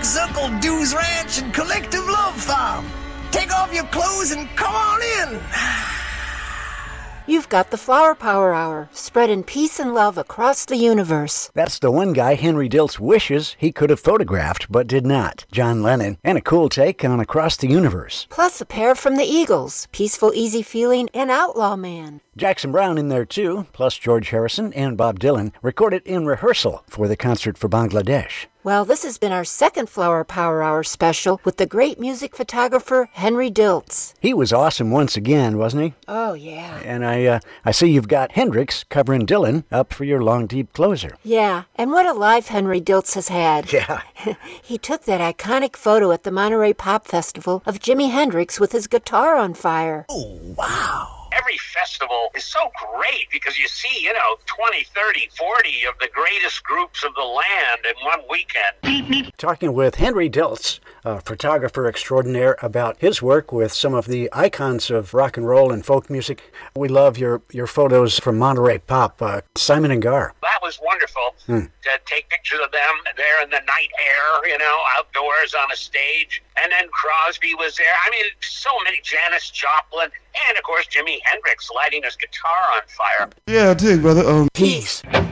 Jack's Uncle Dew's Ranch and Collective Love Farm. Take off your clothes and come on in. You've got the Flower Power Hour, spreading peace and love across the universe. That's the one guy Henry Diltz wishes he could have photographed, but did not. John Lennon, and a cool take on Across the Universe. Plus a pair from the Eagles, Peaceful, Easy Feeling, and Outlaw Man. Jackson Browne in there too, plus George Harrison and Bob Dylan, recorded in rehearsal for the concert for Bangladesh. Well, this has been our second Flower Power Hour special with the great music photographer Henry Diltz. He was awesome once again, wasn't he? Oh, yeah. And I see you've got Hendrix covering Dylan up for your long, deep closer. Yeah, and what a life Henry Diltz has had. Yeah. He took that iconic photo at the Monterey Pop Festival of Jimi Hendrix with his guitar on fire. Oh, wow. Every festival is so great because you see, 20, 30, 40 of the greatest groups of the land in one weekend. Talking with Henry Diltz, a photographer extraordinaire, about his work with some of the icons of rock and roll and folk music. We love your photos from Monterey Pop, Simon and Gar. That was wonderful to take pictures of them there in the night air, outdoors on a stage. And then Crosby was there. I mean, so many. Janis Joplin. And, of course, Jimi Hendrix lighting his guitar on fire. Yeah, I dig, brother. Peace.